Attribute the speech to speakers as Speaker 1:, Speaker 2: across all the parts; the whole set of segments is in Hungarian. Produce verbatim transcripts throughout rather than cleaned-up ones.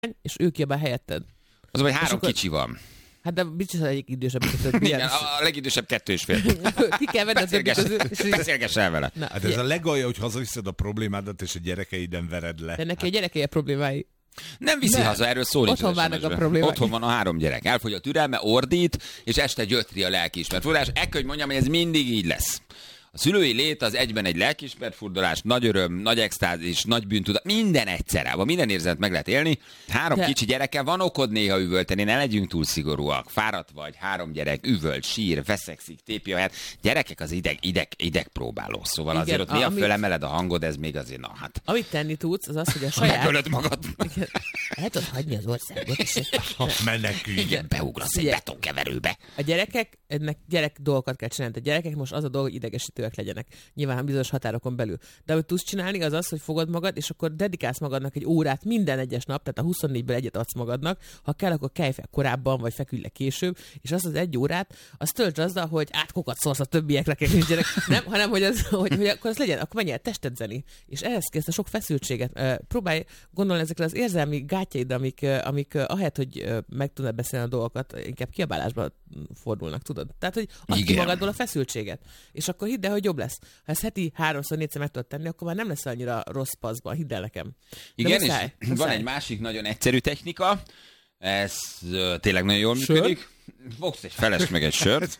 Speaker 1: és ő kiabál helyetted.
Speaker 2: Az, hogy három
Speaker 1: akkor...
Speaker 2: kicsi van.
Speaker 1: Hát de biztos, hogy egyik idősebb.
Speaker 2: Igen, a legidősebb kettő és fél.
Speaker 1: Ki kell venni a többi közül.
Speaker 2: Beszélgess el vele.
Speaker 3: Na, hát ez a legalja, hogy hazaviszed a problémádat, és a gyerekeiden vered le.
Speaker 1: De neki a gyerekei a problémái.
Speaker 2: Nem viszi nem. haza, erről szó nincs.
Speaker 1: Otthon várnak a problémák.
Speaker 2: Otthon van a három gyerek. Elfogy a türelme, ordít, és este gyötri a lelkiismert fordulás. Ekkor, hogy mondjam, hogy ez mindig így lesz. A szülői lét az egyben egy lelkiismert furdalás, nagy öröm, nagy extázis, nagy bűntudat, minden egyszerre, van, minden érzet meg lehet élni. Három De... kicsi gyerekkel van okod néha üvölteni, ne legyünk túl szigorúak. Fáradt vagy, három gyerek, üvölt, sír, veszekszik, tépi a helyet. Gyerekek az ideg, ideg, ideg próbáló, szóval igen, azért ott a, mi a amit... fölemeled a hangod, ez még azért, na hát.
Speaker 1: Amit tenni tudsz, az az, hogy a saját...
Speaker 2: Megölöd magad.
Speaker 1: El tudod hagyni az országot, és...
Speaker 3: Menekülj.
Speaker 2: Igen, beugrasz egy betonkeverőbe.
Speaker 1: A gyerekek, ennek gyerek dolgokat kell csinálni. A gyerekek most az a dolog, hogy idegesítőek legyenek. Nyilván bizonyos határokon belül. De amit tudsz csinálni, az az, hogy fogod magad, és akkor dedikálsz magadnak egy órát minden egyes nap, tehát a huszonnégyből egyet adsz magadnak. Ha kell, akkor kelj fel korábban, vagy feküdj le később, és azt az egy órát, azt töltsd azzal, hogy átkokat szólsz a többieknek, nincsenek. Nem, hanem hogy, az, hogy, hogy akkor az legyen, akkor menj el testedzeni. És ehhez kezd a sok feszültséget. Próbálj gondolni ezekre az érzelmi gátjaidra, amik, amik ahelyett, hogy meg tudnád beszélni a dolgokat, inkább kiabálásba fordulnak, tudod? Tehát, hogy adj ki magadból a feszültséget. És akkor hidd el, hogy jobb lesz. Ha ezt heti háromszor, négyszer meg tudod tenni, akkor már nem lesz annyira rossz paszban, hidd el nekem. De
Speaker 2: igen,
Speaker 1: muszáj,
Speaker 2: és
Speaker 1: muszáj.
Speaker 2: Van egy másik nagyon egyszerű technika, ez uh, tényleg nagyon jól működik. Fogsz egy feles meg egy sört.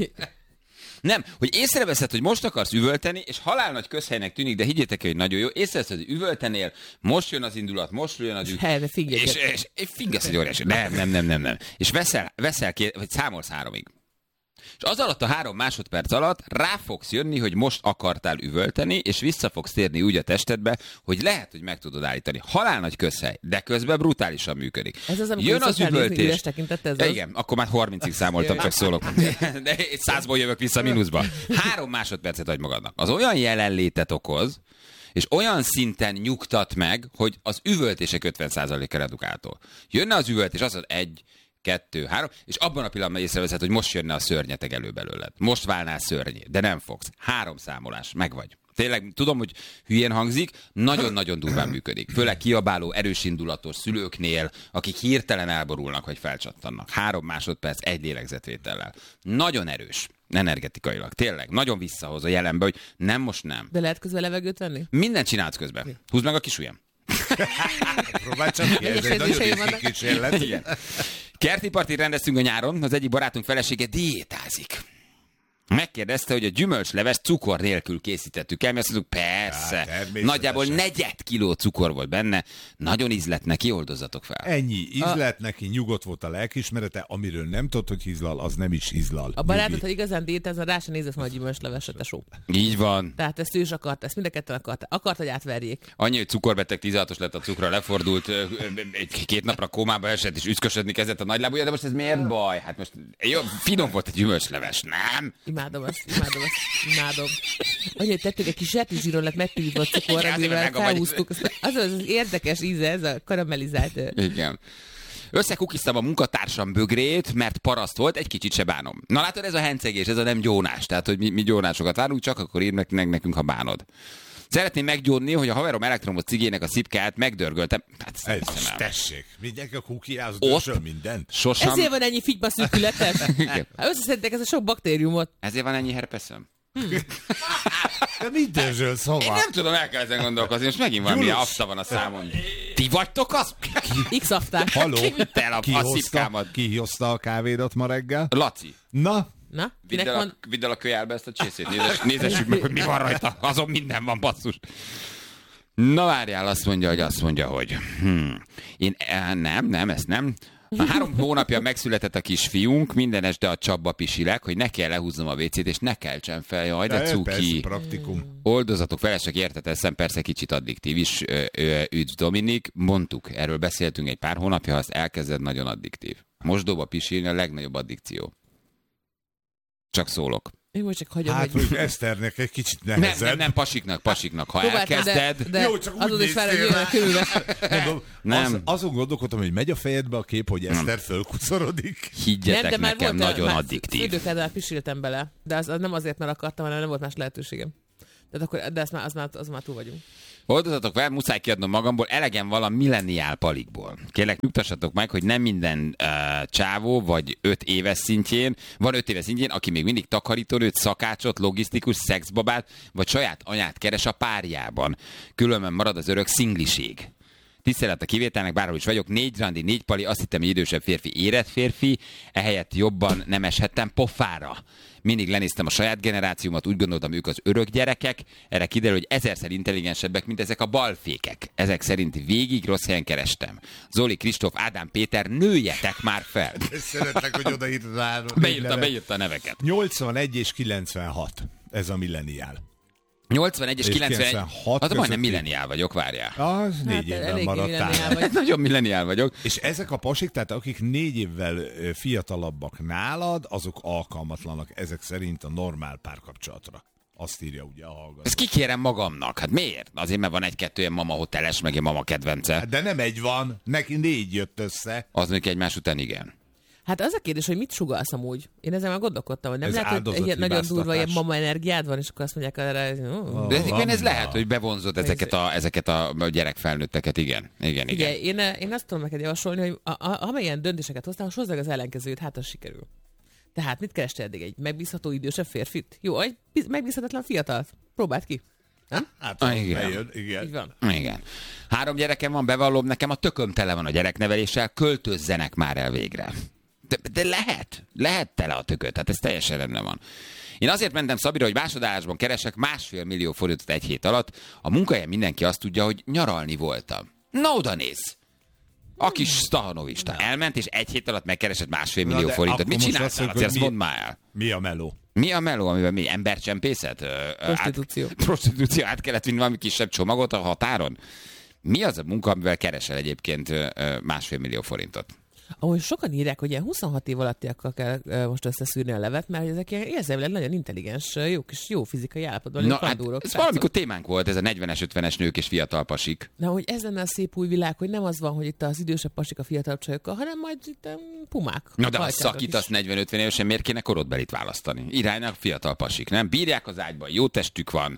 Speaker 2: Nem, hogy észreveszed, hogy most akarsz üvölteni, és halál nagy közhelynek tűnik, de higgyétek el, hogy nagyon jó. Észreveszed, hogy üvöltenél, most jön az indulat, most jön az ügy.
Speaker 1: Helyre figyelj.
Speaker 2: És, és, és fingasz egy óriási. Nem, nem, nem, nem, nem. És veszel, veszel két, vagy számolsz háromig. És az alatt a három másodperc alatt rá fogsz jönni, hogy most akartál üvölteni, és vissza fogsz térni úgy a testedbe, hogy lehet, hogy meg tudod állítani. Halál nagy közhely, de közben brutálisan működik.
Speaker 1: Ez az, amikor
Speaker 2: jön az üvöltés.
Speaker 1: Ez
Speaker 2: az... Igen, akkor már harmincig számoltam, csak szólok. De százból jövök vissza mínuszba. Három másodpercet adj magadnak. Az olyan jelenlétet okoz, és olyan szinten nyugtat meg, hogy az üvöltések ötven százaléka redukáltól. Jönne az üvöltés, azt mondod, egy, kettő, három, és abban a pillanatban észreveszed, hogy most jönne a szörnyeteg elő belőled. Most válnál szörnyé, de nem fogsz. Három számolás, megvagy. Tényleg, tudom, hogy hülyén hangzik, nagyon-nagyon durván működik. Főleg kiabáló, erősindulatos szülőknél, akik hirtelen elborulnak, vagy felcsattannak. Három másodperc, egy lélegzetvétellel. Nagyon erős, energetikailag. Tényleg, nagyon visszahoz a jelenbe, hogy nem, most nem.
Speaker 1: De lehet közben levegőt venni?
Speaker 2: Mindent csinálsz közben. Húzd meg a kis ujjam.
Speaker 3: Próbálj csak ki, ez egy nagyon riszki kísérlet.
Speaker 2: Igen. Kerti partit rendeztünk a nyáron, az egyik barátunk felesége diétázik. Megkérdezte, hogy a gyümölcsleves cukor nélkül készítettük el, mi azt mondjuk, persze, ja, nagyjából negyed kiló cukor volt benne, nagyon ízlett neki, oldozzatok fel.
Speaker 3: Ennyi, ízlett a... neki, nyugodt volt a lelkiismerete, amiről nem tudod, hogy hízlal, az nem is hízlal.
Speaker 1: A barátod, ha igazán diétázna, rá sem nézett volna a gyümölcsleveset, tesó.
Speaker 2: Így van.
Speaker 1: Tehát ezt ő is akarta, ezt mind a ketten akarta. Akart, hogy átverjék.
Speaker 2: Annyi, hogy cukorbeteg tizenhatos lett a cukra, lefordult, egy két napra kómába esett, és üszkösödni kezdett a nagylábúja, de most ez miért baj? Hát most jó, finom volt a gyümölcsleves, nem?
Speaker 1: Imádom azt, imádom azt, imádom. Annyi, tettük egy kis zsátizsíron lett megtűnve a cukor, amivel felhúztuk. Az az az érdekes íze, ez a karamellizált.
Speaker 2: Igen. Összekukiztam a munkatársam bögrét, mert paraszt volt, egy kicsit se bánom. Na látod, ez a hencegés, ez a nem gyónás. Tehát, hogy mi, mi gyónásokat várunk, csak akkor ír nekünk, nekünk, ha bánod. Szeretném meggyónni, hogy a haverom elektromos cigének a szipkáját megdörgöltem. Hát,
Speaker 3: ez, tessék, mindenki a kukiáz dörsöl mindent.
Speaker 2: Sosem...
Speaker 1: Ezért van ennyi figyba szűkületes. Hát összeszedtek ezt a sok baktériumot.
Speaker 2: Ezért van ennyi herpeszöm.
Speaker 1: Hmm.
Speaker 3: De mit dörzsölsz hova?
Speaker 2: Én nem tudom, el kell ezen gondolkozni, most megint valami afta van a számon. Ti vagytok az?
Speaker 1: X-afták.
Speaker 3: Haló?
Speaker 2: Ki vitte el a,
Speaker 3: ki
Speaker 2: a
Speaker 3: hozta,
Speaker 2: szipkámat?
Speaker 3: Ki hozta a kávédat ma reggel?
Speaker 2: Laci.
Speaker 3: Na?
Speaker 1: Na?
Speaker 2: Vidd el,
Speaker 1: van...
Speaker 2: a, vidd el a kölyelbe ezt a csészét, Nézes, nézessük meg, hogy mi van rajta. Azon minden van, basszus. Na várjál, azt mondja, hogy azt mondja, hogy hmm, én eh, nem, nem, ezt nem. A három hónapja megszületett a kisfiunk, minden este a csapba pisilek, hogy ne kell lehúznom a vécét, és ne keltsen fel, jaj, de cuki.
Speaker 3: Persze, praktikum.
Speaker 2: Oldozatok felesek, érteteszem, persze kicsit addiktív is, üdv Dominik, mondtuk, erről beszéltünk egy pár hónapja, ha azt elkezded, nagyon addiktív. Mosdóba pisilni a legnagyobb addikció. Csak szólok.
Speaker 1: Én most csak hagyom,
Speaker 3: hát,
Speaker 1: hogy...
Speaker 3: hogy Eszternek egy kicsit nehezebb.
Speaker 2: Nem, nem, nem, pasiknak, pasiknak. Ha
Speaker 1: próbáltam,
Speaker 2: elkezded...
Speaker 1: De, de jó, csak azon is vár, hogy jönnek körülre.
Speaker 3: Mondom,
Speaker 2: nem.
Speaker 3: Az, azon gondolkodtam, hogy megy a fejedbe a kép, hogy Eszter fölkuszorodik.
Speaker 2: Higgyetek
Speaker 1: nem, de már
Speaker 2: nekem,
Speaker 1: volt,
Speaker 2: nagyon
Speaker 1: már
Speaker 2: addiktív.
Speaker 1: Fürdőkádnál pisiltem bele, de az, az nem azért, mert akartam, hanem nem volt más lehetőségem. Tehát akkor, de az már, az már, az már túl vagyunk.
Speaker 2: Oldozatok fel, muszáj kiadnom magamból, elegem van a milleniál palikból. Kérlek, nyugtassatok meg, hogy nem minden uh, csávó, vagy öt éves szintjén, van öt éves szintjén, aki még mindig takarítónőt, szakácsot, logisztikus, szexbabát, vagy saját anyát keres a párjában. Különben marad az örök szingliség. Tisztelet a kivételnek, bárhol is vagyok, négy randi, négy pali, azt hittem, hogy idősebb férfi, érett férfi, ehelyett jobban nem eshettem pofára. Mindig lenéztem a saját generációmat, úgy gondoltam, ők az örök gyerekek, erre kiderül, hogy ezerszer intelligensebbek, mint ezek a balfékek. Ezek szerint végig rossz helyen kerestem. Zoli, Kristóf, Ádám, Péter, nőjetek már fel!
Speaker 3: Szeretnek, hogy odaírtad rá.
Speaker 2: Beírta, beírta a neveket.
Speaker 3: nyolcvanegy és kilencvenhat, ez a milleniál.
Speaker 2: nyolcvanegy és kilencvenegy,
Speaker 3: kilencvenhat
Speaker 2: hát majdnem
Speaker 3: közötti.
Speaker 2: milleniál vagyok, várjál.
Speaker 3: Az négy
Speaker 1: Hát,
Speaker 3: évvel
Speaker 1: eléggé
Speaker 3: maradtál.
Speaker 1: milleniál vagy.
Speaker 2: Nagyon milleniál vagyok.
Speaker 3: És ezek a pasik, tehát akik négy évvel ö, fiatalabbak nálad, azok alkalmatlanak ezek szerint a normál párkapcsolatra. Azt írja ugye a hallgató.
Speaker 2: Ezt kikérem magamnak. Hát miért? Azért, mert van egy-kettő ilyen mama hoteles, meg ilyen mama kedvence.
Speaker 3: De nem egy van, neki négy jött össze.
Speaker 2: Az mondjuk egymás után igen.
Speaker 1: Hát az a kérdés, hogy mit sugalsz amúgy? Én ezzel már gondolkodtam, hogy nem
Speaker 3: Ez
Speaker 1: lehet, hogy
Speaker 3: áldozati
Speaker 1: egy nagyon durva ilyen
Speaker 3: hibáztatás.
Speaker 1: mama energiád van, és akkor azt mondják erre, oh.
Speaker 2: De ezekben ez
Speaker 3: van,
Speaker 2: lehet,
Speaker 3: van.
Speaker 2: hogy bevonzod ezeket a, ezeket a gyerekfelnőtteket, igen. Igen, igen.
Speaker 1: Ugye, én, én azt tudom neked javasolni, hogy a, a, amilyen döntéseket hoztál, most hozzák az ellenkezőjét, hát az sikerül. Tehát mit kerestél eddig? Egy megbízható idősebb férfit? Jó, egy biz- megbízhatatlan fiatalt. Próbáld ki. Nem?
Speaker 3: Hát,
Speaker 2: Ah, igen.
Speaker 3: bejön, igen.
Speaker 1: Így van.
Speaker 2: Igen. Három gyerekem van, bevallom, nekem a tököm tele van a gyerekneveléssel, költözzenek már el végre. De, de lehet, lehet tele a tököt, tehát ez teljesen rendben van. Én azért mentem Szabira, hogy másodállásban keresek másfél millió forintot egy hét alatt. A munkahelyen mindenki azt tudja, hogy nyaralni voltam. Na oda néz! A kis Stahanovista elment, és egy hét alatt megkeresett másfél
Speaker 3: Na,
Speaker 2: millió
Speaker 3: de
Speaker 2: forintot.
Speaker 3: akkor
Speaker 2: Mit
Speaker 3: most
Speaker 2: csináltál?
Speaker 3: azt mondjuk,
Speaker 2: Azért ezt
Speaker 3: hogy
Speaker 2: mondd már el.
Speaker 3: Mi a meló?
Speaker 2: Mi a meló, amiben mi? Embercsempészet? Ö, ö,
Speaker 1: Prostitúció.
Speaker 2: Át, prostitúció, át kellett vinni valami kisebb csomagot a határon? Mi az a munka, amivel keresel egyébként ö, ö, másfél millió forintot?
Speaker 1: Ahogy sokan írják, hogy ilyen huszonhat év alattiakkal kell uh, most összeszűrni a levet, mert ezek ilyen érzelmileg nagyon intelligens, jó kis, jó fizikai állapotban.
Speaker 2: Na,
Speaker 1: lévő
Speaker 2: hát
Speaker 1: pandúrok,
Speaker 2: ez
Speaker 1: srácok.
Speaker 2: valamikor témánk volt, ez a negyvenes, ötvenes nők és fiatal pasik.
Speaker 1: Na, hogy ez lenne a szép új világ, hogy nem az van, hogy itt az idősebb pasik a fiatalabb csajokkal, hanem majd itt um, pumák.
Speaker 2: Na de ha
Speaker 1: hajtjának
Speaker 2: szakítasz
Speaker 1: is.
Speaker 2: negyven-ötven évesen, miért kéne korodbelit választani? Iránynak fiatal pasik, nem? Bírják az ágyban, jó testük van.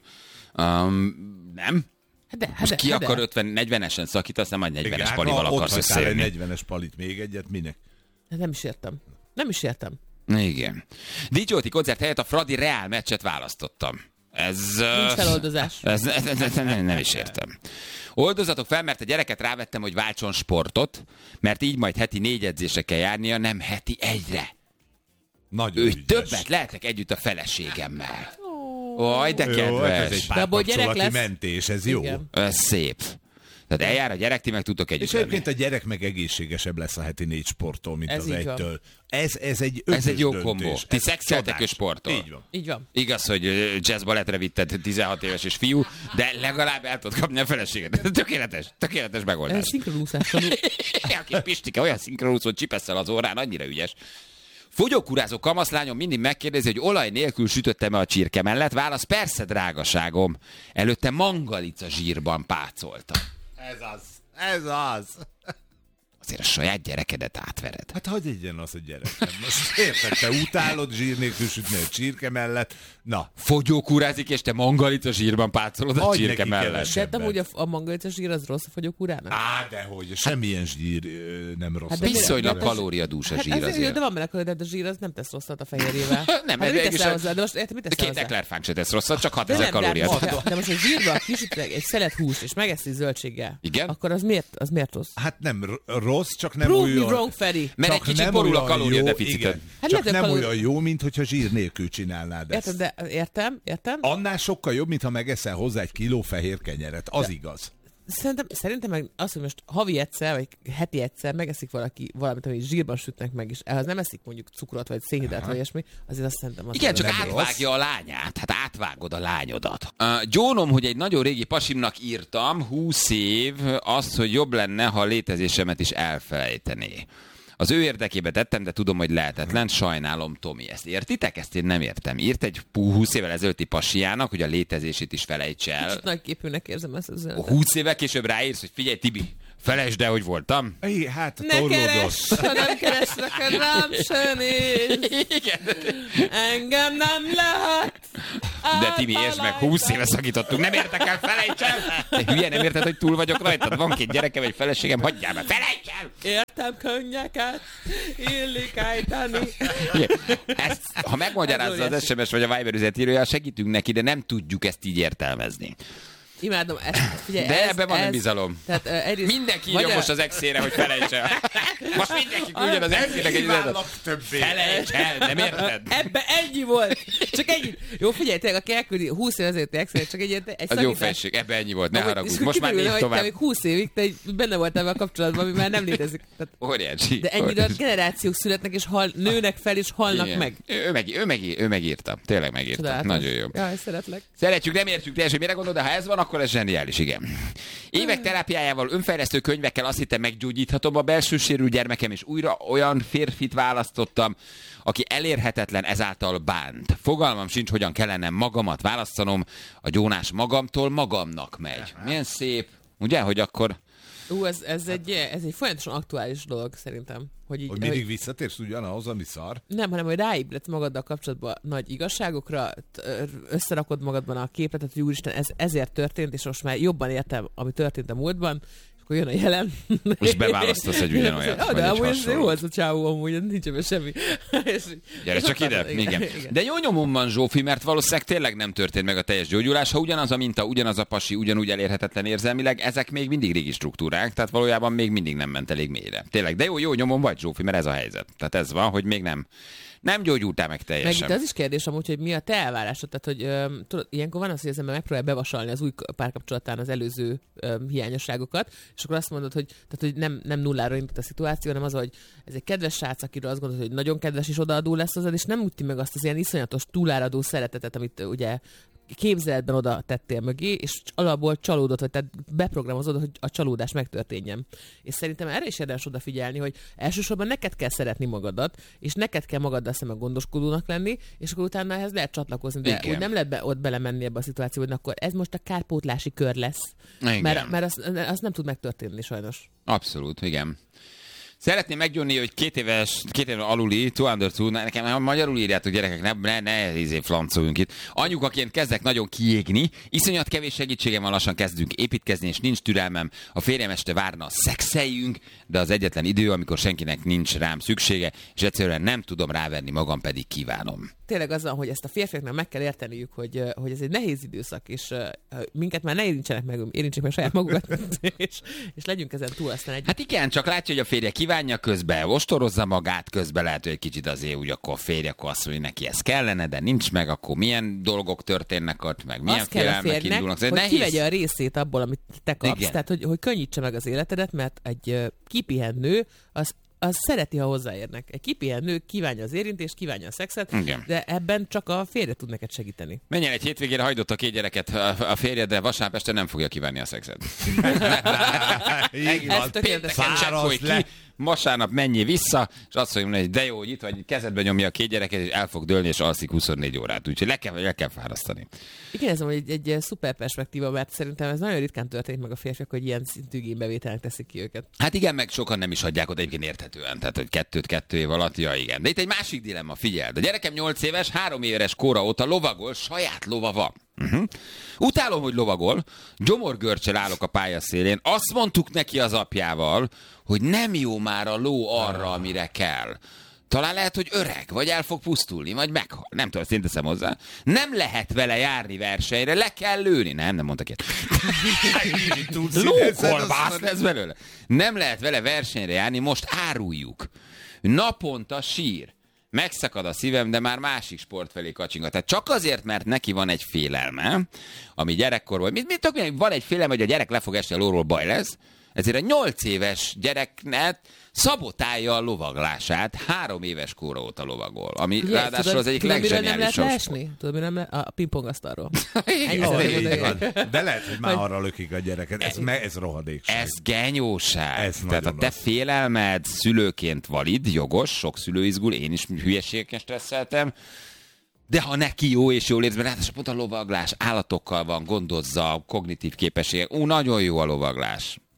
Speaker 2: Um, nem?
Speaker 1: Hát de, hát
Speaker 2: Most
Speaker 1: de,
Speaker 2: ki
Speaker 1: hát de.
Speaker 2: akar ötven, negyvenesen szakítasz, nem majd negyvenes
Speaker 3: hát,
Speaker 2: palival
Speaker 3: ha ott
Speaker 2: akarsz
Speaker 3: hagytál egy
Speaker 2: összejönni.
Speaker 3: negyvenes palit, még egyet, minek?
Speaker 1: Hát nem is értem. Nem is értem.
Speaker 2: Igen. Dicsóti koncert helyett a Fradi Reál meccset választottam. Ez...
Speaker 1: Nincs
Speaker 2: uh,
Speaker 1: feloldozás.
Speaker 2: Ez, ez, ez, ez nem, nem is értem. Oldozatok fel, mert a gyereket rávettem, hogy váltson sportot, mert így majd heti négy edzésre kell járnia, nem heti egyre.
Speaker 3: Nagyon
Speaker 2: Ő
Speaker 3: ügyes.
Speaker 2: többet lehetek együtt a feleségemmel. Oj, de
Speaker 3: Jó, hát ez
Speaker 2: kedves.
Speaker 3: egy
Speaker 1: De abból gyerek
Speaker 3: párkapcsolati
Speaker 1: lesz.
Speaker 3: mentés, ez jó.
Speaker 1: Igen.
Speaker 2: Ez szép. Tehát eljár a gyerek, ti meg tudtok együtt
Speaker 3: És
Speaker 2: lenni.
Speaker 3: egyébként a gyerek meg egészségesebb lesz a heti négy sporttól, mint
Speaker 1: Ez
Speaker 3: az
Speaker 1: így van.
Speaker 3: egytől. Ez, ez egy
Speaker 2: Ez
Speaker 3: ötös
Speaker 2: egy jó
Speaker 3: döntés.
Speaker 2: kombó. Ti
Speaker 3: Ez
Speaker 2: szexeltek
Speaker 3: csodás.
Speaker 2: ő sporttól.
Speaker 3: Így van.
Speaker 1: Így van.
Speaker 2: Igaz, hogy ö, jazz balettre vitted tizenhat éves és fiú, de legalább el tudod kapni a feleséget. Tökéletes, tökéletes
Speaker 1: Ez
Speaker 2: megoldás.
Speaker 1: szinkronúszás tanul.
Speaker 2: A kis Pistike olyan szinkronúsz, hogy csipesszel az órán, annyira ügyes. Fogyókúrázó kamaszlányom mindig megkérdezi, hogy olaj nélkül sütöttem-e a csirke mellett. Válasz, persze, drágaságom. Előtte mangalica zsírban pácoltam.
Speaker 3: Ez az. Ez az.
Speaker 2: Azért a saját gyerekedet átvered.
Speaker 3: Hát hagyj egyen az a gyerek. Hát most érted, te utálod zsír nélkül sütni a csirke mellett. Na,
Speaker 2: Fogyókúrázik, és te mangalica zsírban pácolod a
Speaker 3: Hagyj
Speaker 2: csirke
Speaker 3: neki
Speaker 2: mellett.
Speaker 3: keveset.
Speaker 1: De amúgy a, a mangalica zsír az rossz a fogyókúrának?
Speaker 3: á, dehogy. Semmilyen zsír ö, nem rossz.
Speaker 1: Hát de
Speaker 2: Viszonylag
Speaker 1: mire-
Speaker 2: kalóriadús a
Speaker 1: Hát
Speaker 2: zsír
Speaker 1: azért, jó,
Speaker 2: azért.
Speaker 1: de van bele, de a zsír az nem tesz rosszat a fehérjével.
Speaker 2: Nem,
Speaker 1: hát
Speaker 2: ez
Speaker 1: mit
Speaker 2: végül
Speaker 1: teszel
Speaker 2: is-
Speaker 1: hozzá? De most érted, mit
Speaker 2: De
Speaker 1: teszel
Speaker 2: két
Speaker 1: hozzá?
Speaker 2: eklerfánk se tesz rosszat, csak
Speaker 1: De
Speaker 2: hatezer
Speaker 1: nem, de,
Speaker 2: kalóriát.
Speaker 1: most, de most, hogy zsírba kisütnek egy szelet húst, és megeszi zöldséggel,
Speaker 2: Igen?
Speaker 1: akkor az miért, az miért rossz?
Speaker 3: Hát nem r- rossz, csak nem
Speaker 1: Prove me
Speaker 3: olyan...
Speaker 1: wrong, Feri.
Speaker 2: Mert egy
Speaker 3: csak
Speaker 2: kicsit
Speaker 3: nem
Speaker 2: borul a
Speaker 3: olyan jó,
Speaker 2: kalóriadeficited.
Speaker 3: igen.
Speaker 1: Hát
Speaker 3: Csak
Speaker 1: lehet,
Speaker 3: nem
Speaker 1: hogy kalóri-
Speaker 3: olyan jó, mint hogyha zsír nélkül csinálnád ezt.
Speaker 1: Érted, de értem, értem.
Speaker 3: Annál sokkal jobb, mintha megeszel hozzá egy kiló fehér kenyeret. Az igaz.
Speaker 1: Szerintem, szerintem meg az, hogy most havi egyszer, vagy heti egyszer megeszik valaki valamit, amit zsírban sütnek meg, és ehhez nem eszik mondjuk cukrot, vagy szénhidrát, vagy ilyesmi, azért azt szerintem az
Speaker 2: Igen, csak
Speaker 1: nem rossz.
Speaker 2: átvágja a lányát. Hát átvágod a lányodat. Uh, gyónom, hogy egy nagyon régi pasimnak írtam, húsz év, azt, hogy jobb lenne, ha a létezésemet is elfelejtené. Az ő érdekébe tettem, de tudom, hogy lehetetlen. Sajnálom, Tomi. Ezt értitek? Ezt én nem értem. Írt egy húsz évvel ezelőtti pasiának, hogy a létezését is felejts el.
Speaker 1: Kicsit nagyképűnek érzem ezt az üzenetet.
Speaker 2: húsz évvel később ráírsz, hogy figyelj, Tibi, Felejtsd el, hogy voltam.
Speaker 3: É, hát
Speaker 1: Ne
Speaker 3: torlódott.
Speaker 1: keres, ha nem keresnek, a rám se néz. Engem nem lehet.
Speaker 2: De Timi, értsd meg, húsz éve szakítottunk, nem értek el, felejts el! Te hülye, nem érted, hogy túl vagyok rajtad? Van két gyerekem, egy feleségem, hagyjál meg, felejts el!
Speaker 1: Értem könnyeket, illik ejteni.
Speaker 2: Igen. Ezt, ha megmagyarázza az es em es vagy a Viber üzenetírója, segítünk neki, de nem tudjuk ezt így értelmezni.
Speaker 1: Imádom ezt. Figyelj,
Speaker 2: De
Speaker 1: ez,
Speaker 2: ebben van
Speaker 1: ez,
Speaker 2: önbizalom.
Speaker 1: Tehát, uh, egyrészt,
Speaker 2: Mindenki írja
Speaker 1: magyar-
Speaker 2: most az exére, hogy felejts el. Most mindenki küldjön az exének egy üzenetet.
Speaker 3: többé.
Speaker 2: Felejts el, nem érted?
Speaker 1: Ebbe ennyi volt. Csak ennyi. Jó, figyelj, tényleg, aki elküldi húsz év azért extra, csak egy, egy
Speaker 2: Az
Speaker 1: szakítás-
Speaker 2: jó felség, ebbe ennyi volt, ne
Speaker 1: Amúgy-
Speaker 2: haragudj.
Speaker 1: és
Speaker 2: Most már
Speaker 1: kiderülne,
Speaker 2: nézd
Speaker 1: hogy te
Speaker 2: tovább.
Speaker 1: még húsz évig te így benne voltál ebben a kapcsolatban, ami már nem létezik. Tehát,
Speaker 2: Óriási.
Speaker 1: de ennyire
Speaker 2: óriási.
Speaker 1: generációk születnek, és hal, nőnek fel, és halnak
Speaker 2: Igen.
Speaker 1: meg.
Speaker 2: Ő, meg, ő, meg, ő megírta. Tényleg megírta.
Speaker 1: Csodálatos.
Speaker 2: Nagyon jó.
Speaker 1: Jaj, szeretlek.
Speaker 2: Szeretjük, nem értjük teljesen, mire gondol, de ha ez van, akkor ez zseniális, igen. Évek terápiájával, önfejlesztő könyvekkel azt hittem meggyógyíthatom a belső sérült gyermekem, és újra olyan férfit választottam, aki elérhetetlen, ezáltal bánt. Fogalmam sincs, hogyan kellene magamat választanom, a gyónás magamtól magamnak megy. Milyen szép, ugye, hogy akkor...
Speaker 1: Ú, ez, ez, egy, ez egy folyamatosan aktuális dolog szerintem. Hogy, így,
Speaker 3: Hogy mindig visszatérsz ugyanahoz, ami szar?
Speaker 1: Nem, hanem hogy ráébredsz magaddal kapcsolatban nagy igazságokra, t- összerakod magadban a képletet, hogy úristen, ez ezért történt, és most már jobban értem, ami történt a múltban, és akkor jön a jelen.
Speaker 2: Most beválasztasz egy ugyanolyat,
Speaker 1: Ja,
Speaker 2: vagy
Speaker 1: de
Speaker 2: egy
Speaker 1: amúgy ez jó
Speaker 2: hasonlót.
Speaker 1: volt a csávó, amúgy nincs ebben semmi. És,
Speaker 2: Gyere
Speaker 1: és
Speaker 2: csak
Speaker 1: ott
Speaker 2: ide,
Speaker 1: van,
Speaker 2: igen.
Speaker 1: igen.
Speaker 2: De jó nyomom van, Zsófi, mert valószínűleg tényleg nem történt meg a teljes gyógyulás. Ha ugyanaz a minta, ugyanaz a pasi, ugyanúgy elérhetetlen érzelmileg, ezek még mindig régi struktúrák, tehát valójában még mindig nem ment elég mélyre. Tényleg, de jó, jó nyomom vagy, Zsófi, mert ez a helyzet. Tehát ez van, hogy még nem, nem gyógyultál meg
Speaker 1: Meg
Speaker 2: teljesen.
Speaker 1: itt az is kérdés amúgy, hogy mi a te elvárásod, tehát hogy öm, tudod, ilyenkor van az, hogy az ember megpróbálja bevasalni az új párkapcsolatán az előző öm, hiányosságokat, és akkor azt mondod, hogy, tehát, hogy nem, nem nullára indult a szituáció, hanem az, hogy ez egy kedves srác, akiről azt gondolod, hogy nagyon kedves és odaadó lesz hozzád, és nem üti meg azt az ilyen iszonyatos túláradó szeretetet, amit ö, ugye képzeletben oda tettél mögé, és alapból csalódott, vagy tehát beprogramozod, hogy a csalódás megtörténjen. És szerintem erre is érdemes odafigyelni, hogy elsősorban neked kell szeretni magadat, és neked kell magaddal szemben gondoskodónak lenni, és akkor utána ehhez lehet csatlakozni, de
Speaker 2: Igen.
Speaker 1: úgy nem lehet be, ott belemenni ebbe a szituációba, hogy akkor ez most a kárpótlási kör lesz.
Speaker 2: Igen.
Speaker 1: Mert, mert az, az nem tud megtörténni sajnos.
Speaker 2: Abszolút, igen. Szeretném meggyónni, hogy két éves, két éves aluli, two under two, nekem magyarul írjátok gyerekek, ne, ne, ne izé flancoljunk itt. Anyukaként kezdek nagyon kiégni, iszonyat kevés segítségem lassan kezdünk építkezni, és nincs türelmem. A férjem este várna, szexeljünk, de az egyetlen idő, amikor senkinek nincs rám szüksége, és egyszerűen nem tudom rávenni magam, pedig kívánom.
Speaker 1: Tényleg az van, hogy ezt a férfiaknak meg kell érteniük, hogy, hogy ez egy nehéz időszak, és uh, minket már ne érintsenek meg, érintsék meg saját magukat, és, és legyünk ezen túl aztán egy...
Speaker 2: Hát igen, csak látja, hogy a férje kívánja közben, ostorozza magát közben, lehet, hogy egy kicsit azért úgy akkor a férje, akkor azt mondja, hogy neki ez kellene, de nincs meg, akkor milyen dolgok történnek ott, meg milyen
Speaker 1: azt kell a
Speaker 2: félelmek
Speaker 1: férnek,
Speaker 2: indulnak.
Speaker 1: hogy
Speaker 2: Nehéz.
Speaker 1: kivegye a részét abból, amit te kapsz,
Speaker 2: Igen.
Speaker 1: tehát hogy, hogy könnyítse meg az életedet, mert egy uh, kipihent nő, az az szereti, ha hozzáérnek. Egy kipihent nő kívánja az érintést, kívánja a szexet,
Speaker 2: Igen.
Speaker 1: de ebben csak a férje tud neked segíteni.
Speaker 2: Menjen egy hétvégére, hagydott a két gyereket a a férjed, de vasárnap este nem fogja kívánni a szexet.
Speaker 3: Így
Speaker 1: Ez
Speaker 3: van.
Speaker 1: tökéletes.
Speaker 2: Pénteken csekkolj
Speaker 3: Fáradsz le.
Speaker 2: ki, vasárnap menjél vissza, és azt mondja, hogy de jó, hogy itt vagy, kezedbe nyomja a két gyereket, és el fog dőlni, és alszik huszonnégy órát. Úgyhogy le kell, le kell fárasztani.
Speaker 1: Igen, ez egy, egy, egy szuper perspektíva, mert szerintem ez nagyon ritkán történik meg a férfiak, hogy ilyen szintű igénybevételnek teszik ki őket.
Speaker 2: Hát igen, meg sokan nem is hagyják oda egyébként érthetően. Tehát, hogy kettőt kettő év alatt, ja igen. De itt egy másik dilemma, figyeld. A gyerekem nyolc éves, három éves kora óta lovagol, saját lova van. Uh-huh. Utálom, hogy lovagol, gyomorgörcsel állok a pályaszélén, azt mondtuk neki az apjával, hogy nem jó már a ló arra, amire kell. Talán lehet, hogy öreg, vagy el fog pusztulni, vagy meghal. Nem tudom, ezt én teszem hozzá. Nem lehet vele járni versenyre, le kell lőni. Nem, nem mondtak ilyet. Lókolbász lesz belőle. Nem lehet vele versenyre járni, most áruljuk. Naponta sír. Megszakad a szívem, de már másik sport felé kacsingat. Tehát csak azért, mert neki van egy félelme, ami gyerekkorban, mit, mit tudok, van egy félelme, hogy a gyerek le fog esni a lóról, baj lesz, ezért a nyolc éves gyereknek szabotálja a lovaglását, három éves kóra óta lovagol, ami
Speaker 1: Figyelj,
Speaker 2: ráadásul
Speaker 1: tudod-
Speaker 2: az egyik
Speaker 1: tudod, miről nem lehet
Speaker 2: legzseniálisabb sport.
Speaker 1: leesni? Tudod, miről nem lehet? A pingpongasztalról.
Speaker 2: Igen,
Speaker 3: Ó,
Speaker 1: Ennyi
Speaker 3: így
Speaker 1: szeretném
Speaker 3: van. De lehet, hogy már
Speaker 1: Hogy-
Speaker 3: arra lökik a gyereket. Ez, me, ez rohadékság.
Speaker 2: Ez genyóság.
Speaker 3: Ez
Speaker 2: Tehát a
Speaker 3: nagyon
Speaker 2: te
Speaker 3: az.
Speaker 2: félelmed szülőként valid, jogos, sok szülő izgul, én is hülyeségeken stresszeltem, de ha neki jó és jól érz, mert ráadásul pont a lovaglás állatokkal van, gondozza, kognitív képességek. Ú, nagyon jó a lovaglás.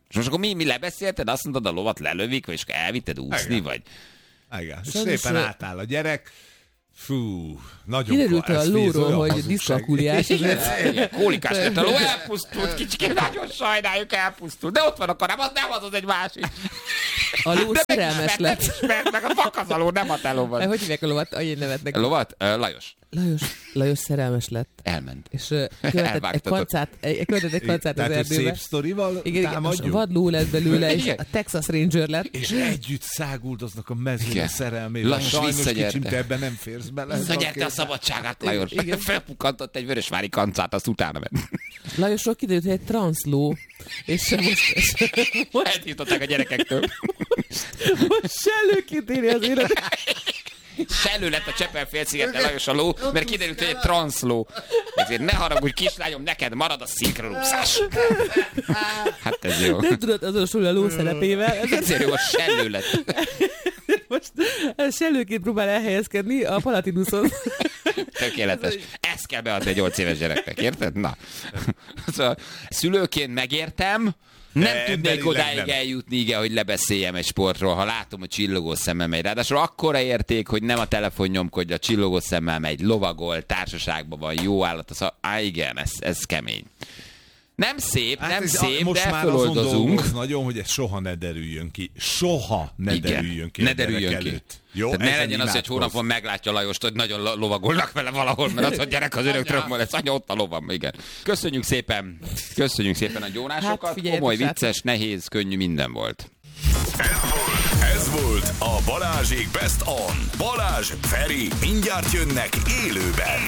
Speaker 2: És most akkor mi, mi lebeszélted? Azt mondtad, a lovat lelövik, és elvitted úszni,
Speaker 3: Igen.
Speaker 2: vagy?
Speaker 3: Igen. És
Speaker 1: Sajnos,
Speaker 3: szépen
Speaker 1: ö-
Speaker 3: átáll a gyerek. Fú, nagyon
Speaker 1: Kiderült
Speaker 3: ez
Speaker 1: a
Speaker 3: néz,
Speaker 1: lóról,
Speaker 3: olyan
Speaker 1: hogy
Speaker 3: hazugság.
Speaker 1: diszkalkúliás.
Speaker 2: Igen, kólikás lett a ló, elpusztult, kicsikém, nagyon sajnáljuk, elpusztult. De ott van a karám, az nem az, az egy másik.
Speaker 1: A ló
Speaker 2: De
Speaker 1: szerelmes lett.
Speaker 2: megismert, meg a fakat a ló, nem a te lovad.
Speaker 1: Hogy hívják a lovat? Annyi nevet neki.
Speaker 2: A lovat? Uh, Lajos.
Speaker 1: Lajos, Lajos szerelmes lett.
Speaker 2: Elment.
Speaker 1: És uh, követett egy
Speaker 2: Elvágtatok.
Speaker 1: kancát, egy, követett egy kancát az
Speaker 3: Tehát, hogy
Speaker 1: erdőbe.
Speaker 3: szép sztorival
Speaker 1: Igen, igen, most
Speaker 3: támadjuk?
Speaker 1: vadló lett belőle, és
Speaker 2: Igen.
Speaker 1: a Texas Ranger lett.
Speaker 3: És együtt száguldoznak a mezőn
Speaker 2: Igen.
Speaker 3: a szerelmével.
Speaker 2: Lajos
Speaker 3: Sajnos
Speaker 2: visszanyerte.
Speaker 3: kicsim, te ebben nem férsz bele.
Speaker 2: Visszanyerte a szabadságát, Lajos.
Speaker 1: Igen.
Speaker 2: Felpukkantott egy vörösvári kancát, azt utána ment.
Speaker 1: Lajosról kiderült, hogy egy transzló, és most, és most,
Speaker 2: Eltiltották a gyerekektől.
Speaker 1: most sellőként éri az élet.
Speaker 2: Sellő lett a Csepel-félszigeten Lajos a ló, mert kiderült, hogy egy transzló. Ezért ne haragudj, kislányom, neked marad a szinkronúszás. Hát ez jó.
Speaker 1: Nem tudod azonosulni a ló szerepével. Ez
Speaker 2: Ezért jó, a sellő lett.
Speaker 1: most sellőként próbál elhelyezkedni a Palatinuson.
Speaker 2: Tökéletes. Ezt kell beadni egy nyolc éves gyereknek, érted? Na. Szóval szülőként megértem, nem
Speaker 3: De
Speaker 2: tudnék
Speaker 3: emberileg
Speaker 2: odáig
Speaker 3: nem.
Speaker 2: eljutni, igen, hogy lebeszéljem egy sportról, ha látom, hogy csillogó szemmel megy. Ráadásul akkora érték, hogy nem a telefon nyomkodja, a csillogó szemmel megy, lovagol, társaságban van, jó állat. Az, á, igen, ez, ez kemény. Nem szép,
Speaker 3: Hát
Speaker 2: nem
Speaker 3: ez
Speaker 2: szép,
Speaker 3: a, most
Speaker 2: de
Speaker 3: már azon
Speaker 2: föloldozunk.
Speaker 3: dolgoz nagyon, hogy ez soha ne derüljön ki. Soha ne
Speaker 2: Igen,
Speaker 3: derüljön ki.
Speaker 2: ne
Speaker 3: a gyerek
Speaker 2: derüljön ki.
Speaker 3: előtt. Jó,
Speaker 2: Tehát ne
Speaker 3: ezen
Speaker 2: legyen az, hogy egy
Speaker 3: imádkozz.
Speaker 2: hónapon meglátja Lajost, hogy nagyon lo- lovagolnak vele valahol, mert az a gyerek az örökről van, ez anya ott a lovam, igen. Köszönjük szépen, köszönjük szépen a gyónásokat,
Speaker 1: Hát, figyeljetek,
Speaker 2: komoly,
Speaker 1: srácok.
Speaker 2: vicces, nehéz, könnyű, minden volt.
Speaker 4: Ez volt a Balázsék Best On. Balázs, Feri, mindjárt jönnek élőben.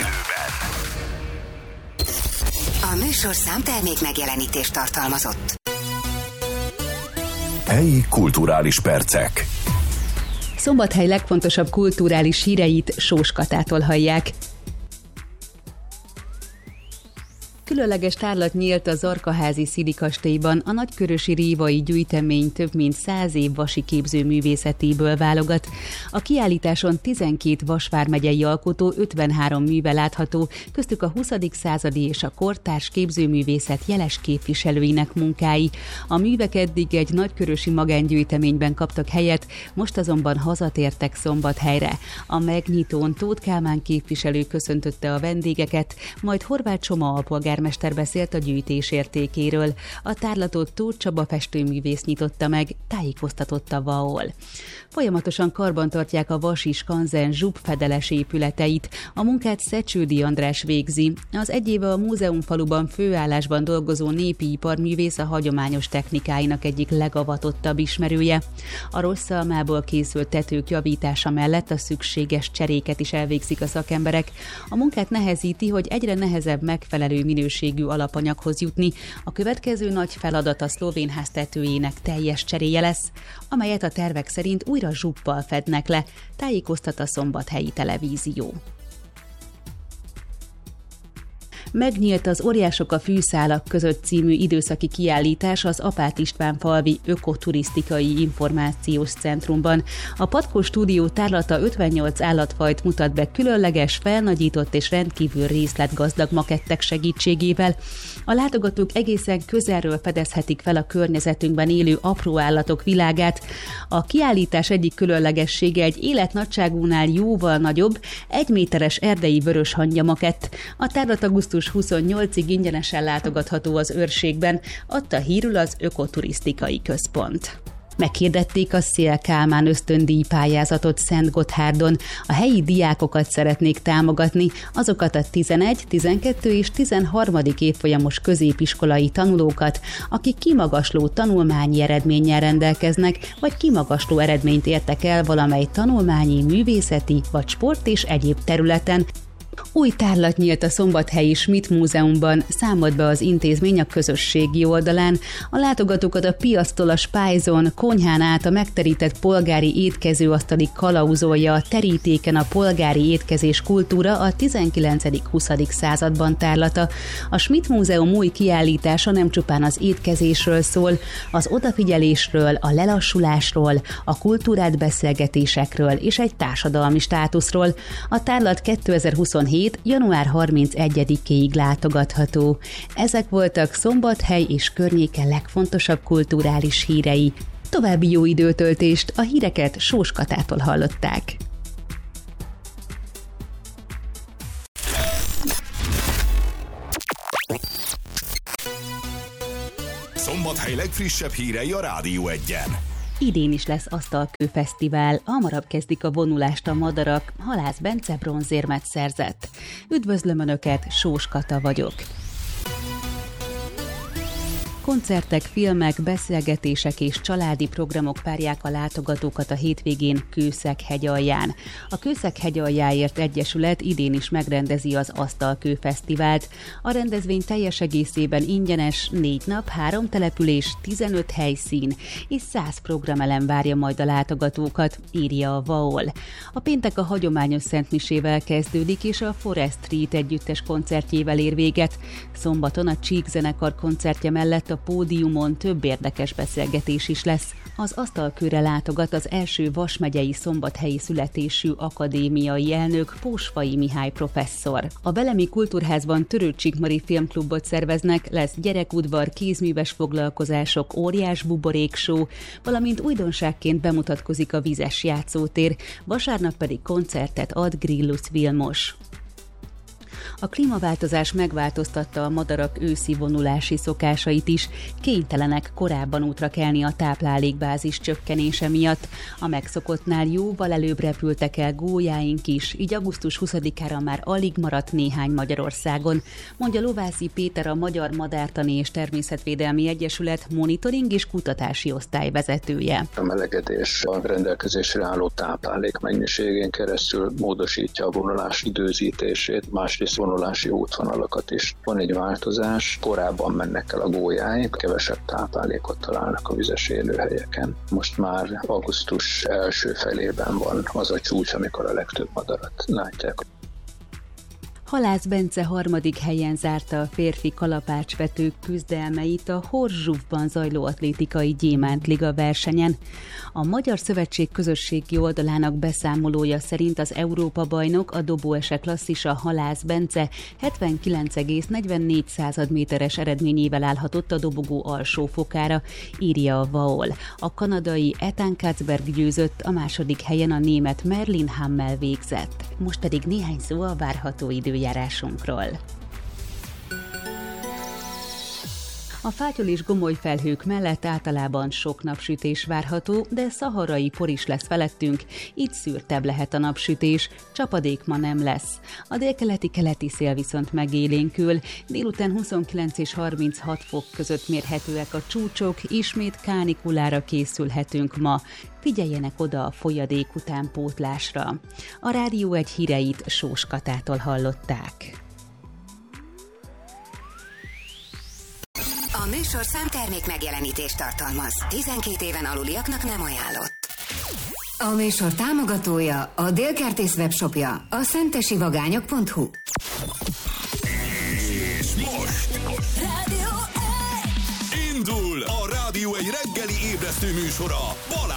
Speaker 5: A műsorszám termék megjelenítést tartalmazott.
Speaker 4: Helyi kulturális percek.
Speaker 6: Szombathely legfontosabb kulturális híreit Sós Katától hallják. Különleges tárlat nyílt a Zarkaházi Szili kastélyban, a nagykörösi révai gyűjtemény több mint száz év vasi képzőművészetéből válogat. A kiállításon tizenkét Vas vármegyei alkotó ötvenhárom műve látható, köztük a huszadik századi és a kortárs képzőművészet jeles képviselőinek munkái. A művek eddig egy nagykörösi magángyűjteményben kaptak helyet, most azonban hazatértek Szombathelyre. A megnyitón Tóth Kálmán képviselő köszöntötte a vendégeket, majd Horváth Csoma alpolgár mester beszélt a gyűjtés értékéről. A tárlatot Tóth Csaba festőművész nyitotta meg, tájékoztatott a vé á o el. Folyamatosan karbantartják a Vasi Skanzen zsupfedeles épületeit. A munkát Szecsődi András végzi. Az egy éve a múzeumfaluban főállásban dolgozó népi iparművész a hagyományos technikáinak egyik legavatottabb ismerője. A rossz almából készült tetők javítása mellett a szükséges cseréket is elvégzik a szakemberek. A munkát nehezíti, hogy egyre nehezebb megfelelő minőségű alapanyaghoz jutni. A következő nagy feladat a szlovénház tetőjének teljes cseréje lesz, amelyet a tervek szerint újra zsuppal fednek le, tájékoztat a Szombathelyi Televízió. Megnyílt az Óriások a fűszálak között című időszaki kiállítás az Apát István falvi ökoturisztikai információs centrumban. A Patkó Stúdió tárlata ötvennyolc állatfajt mutat be különleges, felnagyított és rendkívül részletgazdag makettek segítségével. A látogatók egészen közelről fedezhetik fel a környezetünkben élő apró állatok világát. A kiállítás egyik különlegessége egy életnagyságúnál jóval nagyobb, egy méteres erdei vöröshangya makett. A tárlat augusztus huszonnyolcadikáig ingyenesen látogatható az őrségben, adta hírül az Ökoturisztikai Központ. Meghirdették a Széll Kálmán ösztöndíj pályázatot Szentgotthárdon. A helyi diákokat szeretnék támogatni, azokat a tizenegy, tizenkettő és tizenharmadik évfolyamos középiskolai tanulókat, akik kimagasló tanulmányi eredménnyel rendelkeznek, vagy kimagasló eredményt értek el valamely tanulmányi, művészeti vagy sport és egyéb területen. Új tárlat nyílt a szombathelyi Schmidt Múzeumban, számolt be az intézmény a közösségi oldalán. A látogatókat a piactól a spájzon, konyhán át a megterített polgári étkezőasztalig kalauzolja a terítéken a polgári étkezés kultúra a tizenkilencedik-huszadik században tárlata. A Schmidt Múzeum új kiállítása nem csupán az étkezésről szól, az odafigyelésről, a lelassulásról, a kultúrát beszélgetésekről és egy társadalmi státuszról. A tárlat kétezer-huszonhét hét. január harmincegyedikéig látogatható. Ezek voltak Szombathely és környéke legfontosabb kulturális hírei. További jó időtöltést, a híreket Sós Katától hallották.
Speaker 4: Szombathely legfrissebb hírei a Rádió Egyen.
Speaker 6: Idén is lesz asztalkőfesztivál, hamarabb kezdik a vonulást a madarak, Halász Bence bronzérmet szerzett. Üdvözlöm Önöket, Sós Kata vagyok. Koncertek, filmek, beszélgetések és családi programok várják a látogatókat a hétvégén Kőszeg-hegyalján. A Kőszeg-hegyaljáért Egyesület idén is megrendezi az Asztalkő-fesztivált. A rendezvény teljes egészében ingyenes, négy nap, három település, tizenöt helyszín és száz programelem várja majd a látogatókat, írja a vaol. A péntek a hagyományos szentmisével kezdődik, és a Forest Street együttes koncertjével ér véget. Szombaton a Csík zenekar koncertje mellett a pódiumon több érdekes beszélgetés is lesz. Az asztalkőre látogat az első vasmegyei szombathelyi születésű akadémiai elnök, Pósfai Mihály professzor. A Belemi Kultúrházban Törőcsik-Mari Filmklubot szerveznek, lesz gyerekudvar, kézműves foglalkozások, óriás buborékshow, valamint újdonságként bemutatkozik a vizes játszótér, vasárnap pedig koncertet ad Grillus Vilmos. A klímaváltozás megváltoztatta a madarak őszi vonulási szokásait is, kénytelenek korábban útra kelni a táplálékbázis csökkenése miatt. A megszokottnál jóval előbb repültek el gólyáink is, így augusztus huszadikára már alig maradt néhány Magyarországon, mondja Lovászi Péter, a Magyar Madártani és Természetvédelmi Egyesület monitoring és kutatási osztály vezetője.
Speaker 7: A melegedés a rendelkezésre álló táplálék mennyiségén keresztül módosítja a vonulás időzítését, másrészt vonulási útvonalakat is. Van egy változás, korábban mennek el a gólyáink, kevesebb táplálékot találnak a vizes élőhelyeken. Most már augusztus első felében van az a csúcs, amikor a legtöbb madarat látják.
Speaker 6: Halász Bence harmadik helyen zárta a férfi kalapácsvetők küzdelmeit a Horzsúfban zajló atlétikai gyémántliga versenyen. A Magyar Szövetség közösségi oldalának beszámolója szerint az Európa-bajnok, a dobóese klasszisa Halász Bence hetvenkilenc egész negyvennégy méteres eredményével állhatott a dobogó alsó fokára, írja a vaol. A kanadai Ethan Katzberg győzött, a második helyen a német Merlin Hammel végzett. Most pedig néhány szó a várható időjárásunkról. A fátyol és gomoly felhők mellett általában sok napsütés várható, de szaharai por is lesz felettünk, így szürtebb lehet a napsütés, csapadék ma nem lesz. A délkeleti-keleti szél viszont megélénkül, délután huszonkilenc és harminchat fok között mérhetőek a csúcsok, ismét kánikulára készülhetünk ma. Figyeljenek oda a folyadék utánpótlásra. A Rádió egy híreit Sós Katától hallották.
Speaker 5: A műsor számtermék megjelenítést tartalmaz. tizenkét éven aluliaknak nem ajánlott. A műsor támogatója, a Délkertész webshopja, a szentesivagányok pont hu.
Speaker 4: És most
Speaker 5: Rádió egy!
Speaker 4: indul a Rádió egy reggeli ébresztő műsora, Balázs!